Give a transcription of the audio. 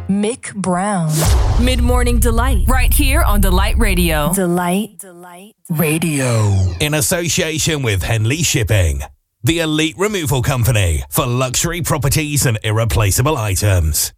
Mick Brown. Mid-Morning Delight. Right here on Delight Radio. Delight Radio. In association with Henley Shipping, the elite removal company for luxury properties and irreplaceable items.